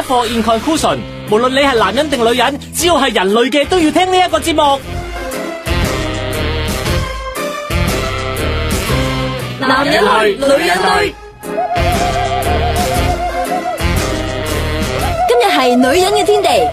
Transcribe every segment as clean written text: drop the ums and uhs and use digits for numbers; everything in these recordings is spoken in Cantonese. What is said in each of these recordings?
課 in conclusion， 無論你係男人定女人，只要係人類嘅都要聽呢一個節目。 男人類，女人類。今日係女人嘅天地。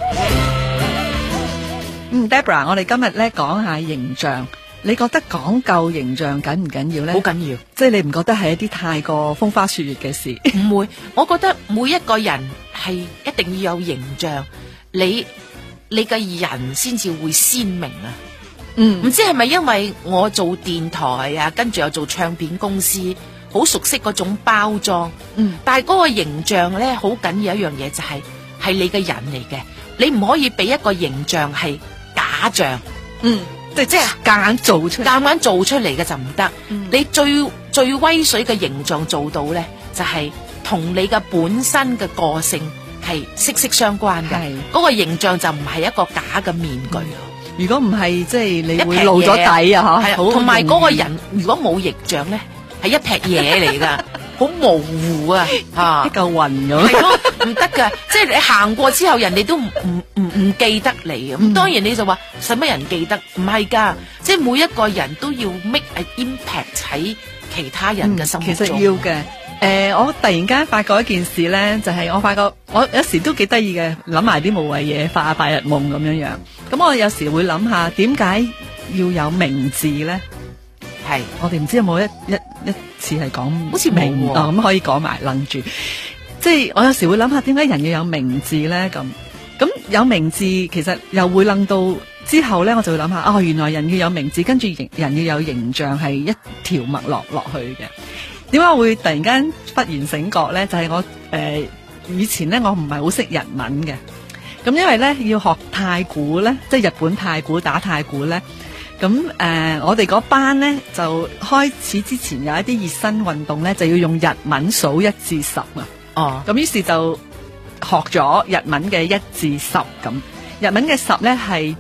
Deborah， 我哋今日咧講下形象。你覺得講究形象緊唔緊要咧？ 好緊要， 即係你唔覺得係一啲太過風花雪月嘅事？ 唔會，我覺得每一個人係一定要有形象，你嘅人先至會鮮明啊！唔知係咪因為我做電台啊，跟住又做唱片公司，好熟悉嗰種包裝。但係嗰個形象咧，好緊要一樣嘢就係你嘅人嚟嘅，你唔可以俾一個形象係假象。即係夾硬做出嚟嘅就唔得。你最威水嘅形象做到咧，就係同你嘅本身嘅個性係息息相關嘅。嗰個形象就唔係一個假嘅面具。 如果唔係，即係你會露咗底啊！吓， 同埋嗰個人如果冇形象咧，係一撇嘢嚟噶，好模糊啊，一嚿雲咁。 係咯，唔得噶。即係你行過之後，人哋都唔記得你。咁當然你就話使乜人記得？唔係噶，即係每一個人都要 make an impact 喺其他人嘅心目中。 其實要嘅。我突然間發覺一件事咧，就係我發覺我有時都幾得意嘅，諗埋啲無謂嘢，發下白日夢咁樣樣。咁我有時會諗下，點解要有名字咧？係我哋唔知有冇一次係講好似名咁可以講埋愣住。即係我有時會諗下，點解人要有名字咧？咁有名字其實又會諗到之後咧，我就會諗下，原來人要有名字，跟住人要有形象，係一條脈落去嘅。點解我會突然間忽然醒覺咧？就係我以前咧，我唔係好識日文嘅。咁因為咧要學太鼓咧，即係日本太鼓打太鼓咧。咁我哋嗰班咧就開始之前有一啲熱身運動咧，就要用日文數1至10啊。咁於是就學咗日文嘅1至10咁。日文嘅10咧係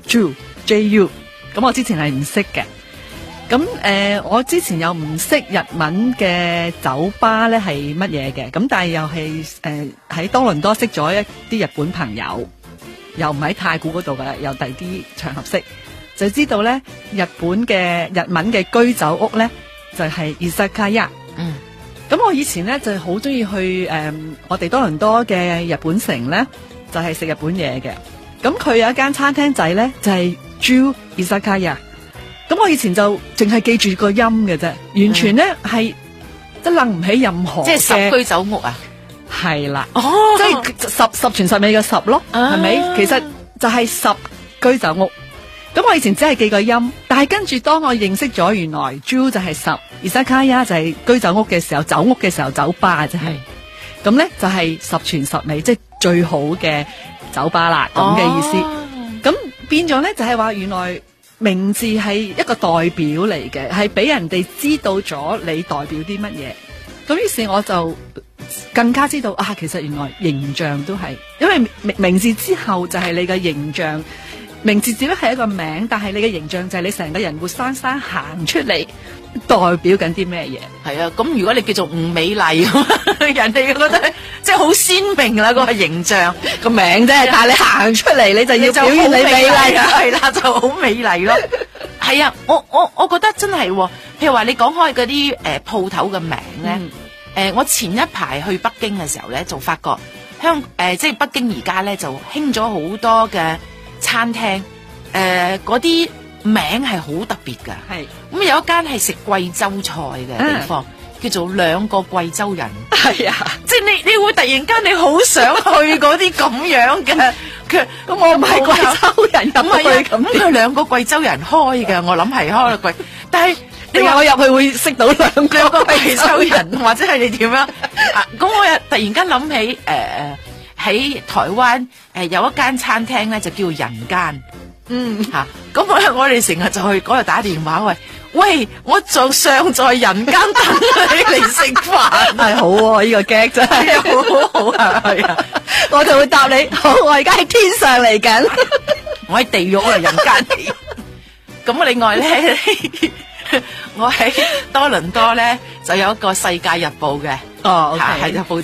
JU。咁我之前係唔識嘅。咁我之前又唔識日文嘅酒吧咧係乜嘢嘅，咁但係又係喺多倫多識咗一啲日本朋友，又唔喺太古嗰度噶，又第啲場合識，就知道咧日本嘅日文嘅居酒屋咧就係izakaya。咁我以前咧就好中意去我哋多倫多嘅日本城咧，就係食日本嘢嘅。咁佢有一間餐廳仔咧就係 JU izakaya。咁我以前就淨係記住個音嘅啫，完全咧係都諗唔起任何嘅。 即係10居酒屋啊？ 係啦，即係十全十美嘅10咯，係咪？其實就係10居酒屋。咁我以前只係記個音，但係跟住當我認識咗原來 JU 就係10，izakaya就係居酒屋嘅時候，酒屋嘅時候酒吧啫係。咁咧就係10全十美，即係最好嘅酒吧啦，咁嘅意思。咁變咗咧就係話原來。名字係一個代表嚟嘅，係俾人哋知道咗你代表啲乜嘢。咁於是我就更加知道其實原來形象都係，因為名字之後就係你嘅形象。名字只不過係一個名，但係你嘅形象就係你成個人活生生行出嚟，代表緊啲咩嘢？ 係啊，咁如果你叫做吳美麗，人哋覺得即係好鮮明啦，嗰個形象個名啫，但係你行出嚟，你就要表現你美麗， 係啦，就好美麗咯。係啊，我覺得真係，譬如話你講開嗰啲鋪頭嘅名咧，我前一排去北京嘅時候咧，就發覺即係北京而家咧就興咗好多嘅餐廳，嗰啲名係好特別噶。係咁有一間係食貴州菜嘅地方，叫做兩個貴州人。係啊，即係你會突然間你好想去嗰啲咁樣嘅。咁我唔係貴州人入去，咁佢兩個貴州人開嘅，我諗係開貴。但係你話我入去會識到兩個貴州人，或者係你點樣？咁我又突然間諗起喺台灣有一間餐廳咧，就叫人間。咁我哋成日就去嗰度打電話，喂，我就尚在人間等你嚟食飯。係好喎，呢個 gag 真係好好啊！係啊，我就會答你，好，我而家喺天上嚟緊，我喺地獄啊，人間嚟。咁另外咧，我喺多倫多咧就有一個《世界日報》嘅，係日報。